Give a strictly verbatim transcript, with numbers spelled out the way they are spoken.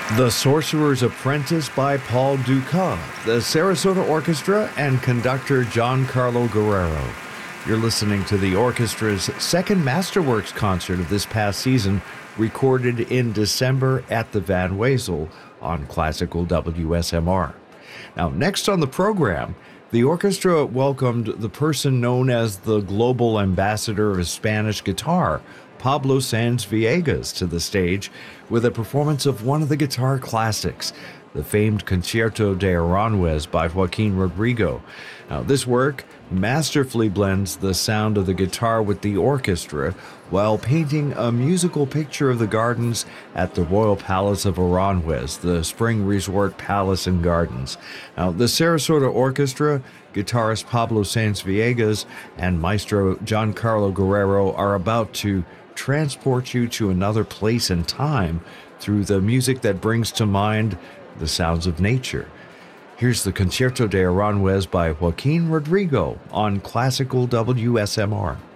The Sorcerer's Apprentice by Paul Dukas, the Sarasota Orchestra, and conductor Giancarlo Guerrero. You're listening to the orchestra's second Masterworks concert of this past season, recorded in December at the Van Wezel on Classical W S M R. Now, next on the program, the orchestra welcomed the person known as the global ambassador of Spanish guitar, Pablo Sanz Villegas, to the stage with a performance of one of the guitar classics, the famed Concierto de Aranjuez by Joaquin Rodrigo. Now, this work masterfully blends the sound of the guitar with the orchestra while painting a musical picture of the gardens at the Royal Palace of Aranjuez, the spring resort palace and gardens. Now, the Sarasota Orchestra, guitarist Pablo Sanz Villegas, and maestro Giancarlo Guerrero are about to transport you to another place and time through the music that brings to mind the sounds of nature. Here's the Concierto de Aranjuez by Joaquin Rodrigo on Classical W S M R.